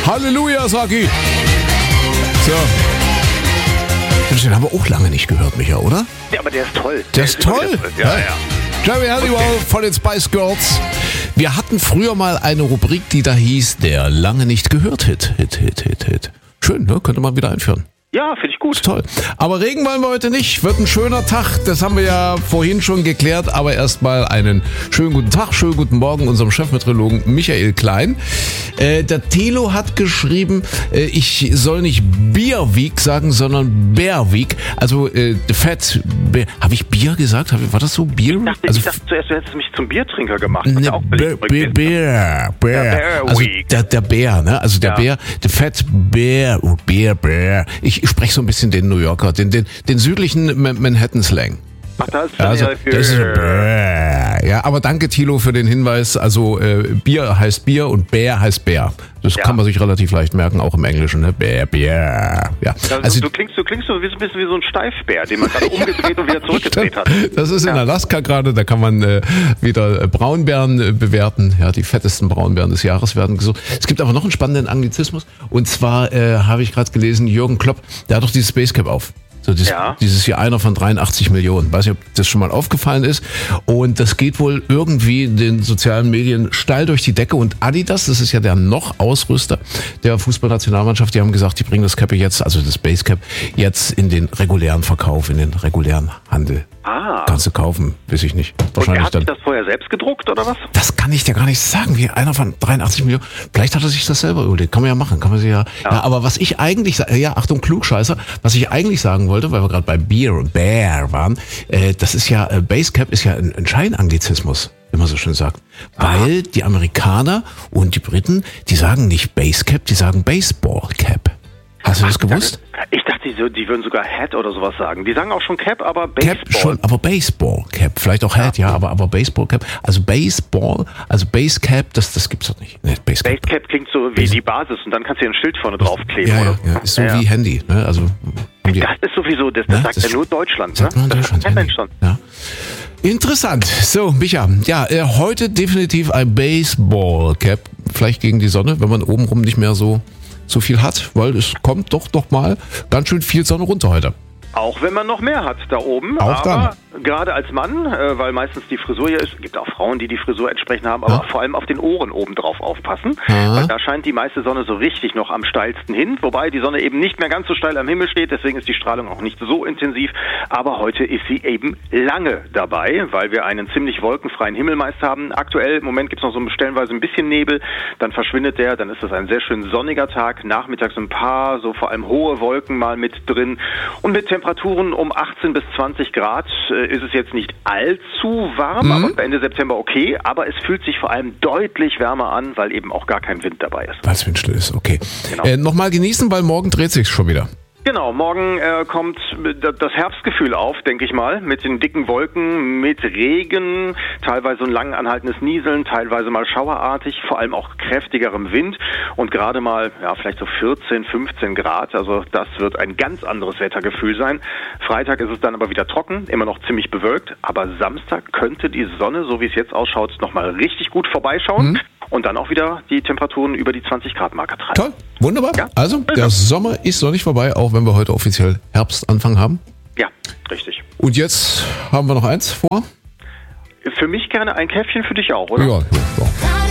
Halleluja, Saki. So. Den haben wir auch lange nicht gehört, Micha, oder? Ja, aber der ist toll. Der ist toll. Ja. Jerry Halliwell von den Spice Girls. Wir hatten früher mal eine Rubrik, die da hieß, der lange nicht gehört Hit. Schön, ne? Könnte man wieder einführen. Ja, finde ich gut. Ist toll. Aber Regen wollen wir heute nicht. Wird ein schöner Tag. Das haben wir ja vorhin schon geklärt. Aber erstmal einen schönen guten Tag, schönen guten Morgen unserem Chefmeteorologen Michael Klein. Der Thilo hat geschrieben, ich soll nicht Bierweek sagen, sondern Bärweek. Also Fett. Habe ich Bier gesagt? War das so? Bier? Ich dachte zuerst, du hättest mich zum Biertrinker gemacht. Ne, Bär. Also der Bär, ne? Also der Bär, der Fett Bär. Ich spreche so ein bisschen den New Yorker, den südlichen Manhattan-Slang. Ach, das ist ja, aber danke Thilo für den Hinweis. Also Bier heißt Bier und Bär heißt Bär. Das kann man sich relativ leicht merken, auch im Englischen. Ne? Bär. Ja. Also du klingst so ein bisschen wie so ein Steifbär, den man gerade umgedreht und wieder zurückgedreht hat. Das ist in Alaska gerade, da kann man wieder Braunbären bewerten. Ja, die fettesten Braunbären des Jahres werden gesucht. Es gibt aber noch einen spannenden Anglizismus. Und zwar habe ich gerade gelesen, Jürgen Klopp, der hat doch dieses Basecap auf. So dieses hier einer von 83 Millionen. Weiß nicht, ob das schon mal aufgefallen ist. Und das geht wohl irgendwie in den sozialen Medien steil durch die Decke. Und Adidas, das ist ja der noch Ausrüster der Fußballnationalmannschaft, die haben gesagt, die bringen das Cap jetzt, also das Basecap, jetzt in den regulären Verkauf, in den regulären Handel. Kannst du kaufen, weiß ich nicht. Wahrscheinlich. Und er hat sich das vorher selbst gedruckt, oder was? Das kann ich dir gar nicht sagen. Wie einer von 83 Millionen. Vielleicht hat er sich das selber überlegt. Kann man ja machen. Kann man sich ja. Aber was ich eigentlich, Achtung, Klugscheißer, was ich eigentlich sagen wollte, weil wir gerade bei Beer und Bear waren, das ist ja, Basecap ist ja ein Scheinanglizismus, wie man so schön sagt. Weil die Amerikaner und die Briten, die sagen nicht Basecap, die sagen Baseballcap. Hast du das gewusst? Ich dachte, die würden sogar Hat oder sowas sagen. Die sagen auch schon Cap, aber Baseball. Cap schon, aber Baseball Cap. Vielleicht auch Hat, aber Baseball Cap. Also Baseball, also Base Cap, das gibt's doch nicht. Base Cap klingt so wie die Basis und dann kannst du hier ein Schild vorne draufkleben. Ja, ist so wie Handy. Ne? Also, das ist sowieso, das sagt ja nur Deutschland. Sagt nur Deutschland. Das Mensch schon. Ja. Interessant. So, Micha, heute definitiv ein Baseball Cap. Vielleicht gegen die Sonne, wenn man obenrum nicht mehr so viel hat, weil es kommt doch mal ganz schön viel Sonne runter heute. Auch wenn man noch mehr hat da oben, aber gerade als Mann, weil meistens die Frisur hier ist, es gibt auch Frauen, die Frisur entsprechend haben, aber vor allem auf den Ohren oben drauf aufpassen, weil da scheint die meiste Sonne so richtig noch am steilsten hin, wobei die Sonne eben nicht mehr ganz so steil am Himmel steht, deswegen ist die Strahlung auch nicht so intensiv, aber heute ist sie eben lange dabei, weil wir einen ziemlich wolkenfreien Himmel meist haben. Aktuell, im Moment gibt es noch so stellenweise ein bisschen Nebel, dann verschwindet der, dann ist es ein sehr schön sonniger Tag, nachmittags ein paar, so vor allem hohe Wolken mal mit drin und mit Temperaturen um 18 bis 20 Grad ist es jetzt nicht allzu warm, aber Ende September okay, aber es fühlt sich vor allem deutlich wärmer an, weil eben auch gar kein Wind dabei ist. Weil es windstill ist, okay. Genau. Nochmal genießen, weil morgen dreht sich schon wieder. Genau, morgen kommt das Herbstgefühl auf, denke ich mal, mit den dicken Wolken, mit Regen, teilweise ein lang anhaltendes Nieseln, teilweise mal schauerartig, vor allem auch kräftigerem Wind und gerade mal, vielleicht so 14, 15 Grad, also das wird ein ganz anderes Wettergefühl sein. Freitag ist es dann aber wieder trocken, immer noch ziemlich bewölkt, aber Samstag könnte die Sonne, so wie es jetzt ausschaut, nochmal richtig gut vorbeischauen. Und dann auch wieder die Temperaturen über die 20-Grad-Marke treiben. Toll, wunderbar. Ja. Also, der Sommer ist noch nicht vorbei, auch wenn wir heute offiziell Herbstanfang haben. Ja, richtig. Und jetzt haben wir noch eins vor. Für mich gerne ein Käffchen, für dich auch, oder? Ja.